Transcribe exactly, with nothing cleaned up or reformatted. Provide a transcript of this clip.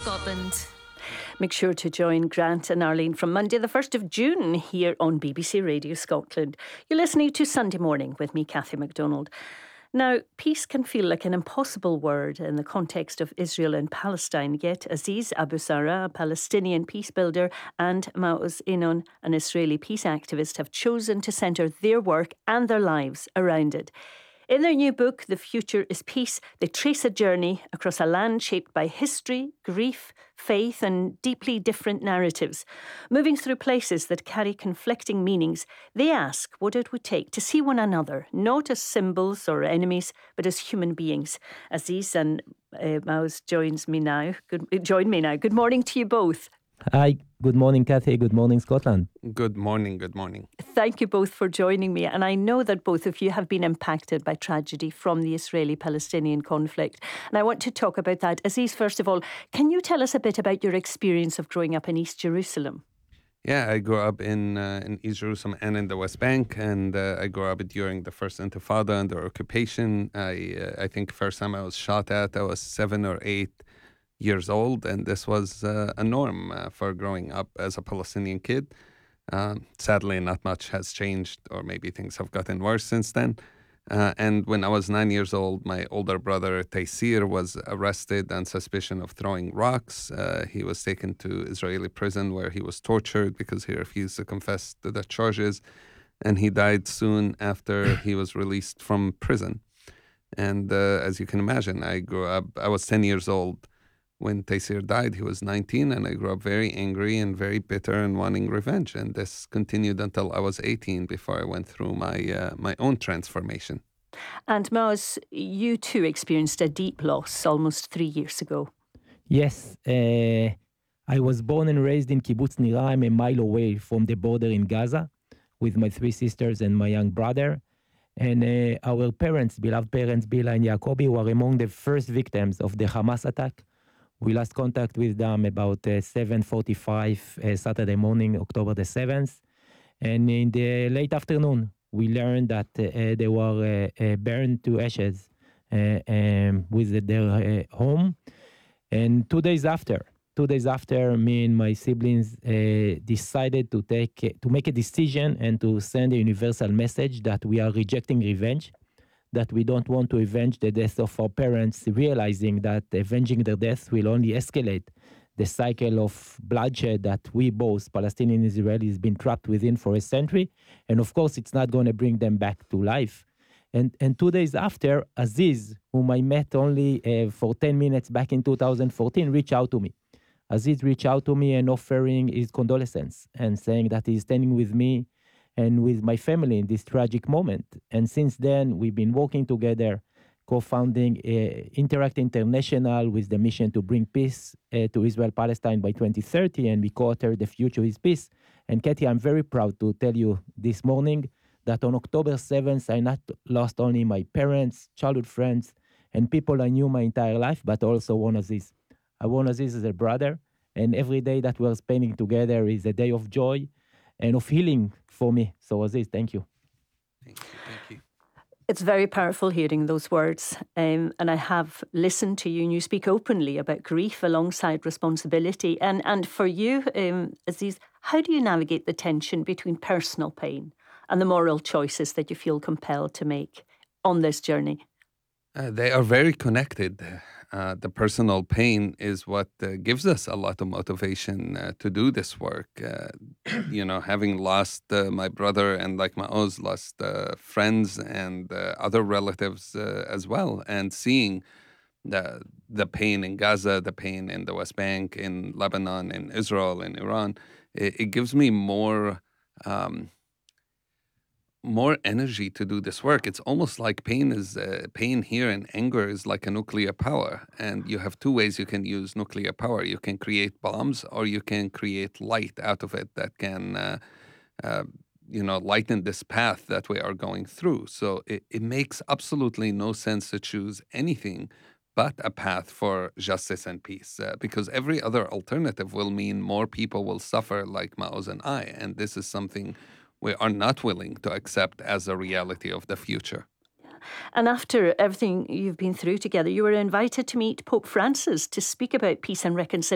Scotland. Make sure to join Grant and Arlene from Monday the first of June here on B B C Radio Scotland. You're listening to Sunday Morning with me, Cathy MacDonald. Now, peace can feel like an impossible word in the context of Israel and Palestine, yet Aziz Abu Sarah, a Palestinian peace builder, and Maoz Inon, an Israeli peace activist, have chosen to centre their work and their lives around it. In their new book, The Future is Peace, they trace a journey across a land shaped by history, grief, faith and deeply different narratives. Moving through places that carry conflicting meanings, they ask what it would take to see one another, not as symbols or enemies, but as human beings. Aziz and uh, Maoz joins me now. Good, join me now. Good morning to you both. Hi, good morning, Cathy. Good morning, Scotland. Good morning, good morning. Thank you both for joining me. And I know that both of you have been impacted by tragedy from the Israeli-Palestinian conflict. And I want to talk about that. Aziz, first of all, can you tell us a bit about your experience of growing up in East Jerusalem? Yeah, I grew up in uh, in East Jerusalem and in the West Bank, and uh, I grew up during the first Intifada under occupation. I uh, I think first time I was shot at, I was seven or eight years old, and this was uh, a norm uh, for growing up as a Palestinian kid. Um, sadly, not much has changed, or maybe things have gotten worse since then. Uh, and when I was nine years old, my older brother Taysir was arrested on suspicion of throwing rocks. Uh, he was taken to Israeli prison where he was tortured because he refused to confess to the charges, and he died soon after he was released from prison. And uh, as you can imagine, I grew up, I was ten years old when Taysir died. He was nineteen, and I grew up very angry and very bitter and wanting revenge. And this continued until I was eighteen before I went through my uh, my own transformation. And Maoz, you too experienced a deep loss almost three years ago. Yes, uh, I was born and raised in Kibbutz Niraim, a mile away from the border in Gaza, with my three sisters and my young brother. And uh, our parents, beloved parents, Bila and Jacobi, were among the first victims of the Hamas attack. We lost contact with them about uh, seven forty-five uh, Saturday morning, October the seventh. And in the late afternoon, we learned that uh, they were uh, uh, burned to ashes uh, um, with their uh, home. And two days after, two days after, me and my siblings uh, decided to take uh, to make a decision and to send a universal message that we are rejecting revenge, that we don't want to avenge the death of our parents, realizing that avenging their death will only escalate the cycle of bloodshed that we both, Palestinian and Israelis, been trapped within for a century. And of course, it's not going to bring them back to life. And and two days after, Aziz, whom I met only uh, for ten minutes back in two thousand fourteen, reached out to me. Aziz reached out to me and offering his condolences and saying that he's standing with me and with my family in this tragic moment. And since then, we've been working together, co-founding uh, Interact International with the mission to bring peace uh, to Israel-Palestine by twenty thirty, and we co-authored The Future is Peace. And Cathy, I'm very proud to tell you this morning that on October seventh, I not lost only my parents, childhood friends, and people I knew my entire life, but also won Aziz. I won Aziz as a brother, and every day that we're spending together is a day of joy and of healing for me. So Aziz, thank you. Thank you. Thank you. It's very powerful hearing those words. Um, and I have listened to you and you speak openly about grief alongside responsibility. And, and for you, um, Aziz, how do you navigate the tension between personal pain and the moral choices that you feel compelled to make on this journey? Uh, they are very connected. Uh, the personal pain is what uh, gives us a lot of motivation uh, to do this work. Uh, you know, having lost uh, my brother and like Maoz, lost uh, friends and uh, other relatives uh, as well, and seeing the the pain in Gaza, the pain in the West Bank, in Lebanon, in Israel, in Iran, it, it gives me more um, more energy to do this work. It's almost like pain is uh, pain here and anger is like a nuclear power, and you have two ways you can use nuclear power. You can create bombs, or you can create light out of it that can uh, uh, you know lighten this path that we are going through. So it, it makes absolutely no sense to choose anything but a path for justice and peace, uh, because every other alternative will mean more people will suffer like Maoz and I, and this is something we are not willing to accept as a reality of the future. And after everything you've been through together, you were invited to meet Pope Francis to speak about peace and reconciliation.